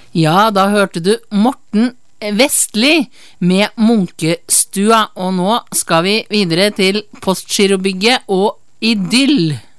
Ja, da hørte du Morten Vestli med Munkestua, og nå skal vi videre til Postgirobygget og Idyll.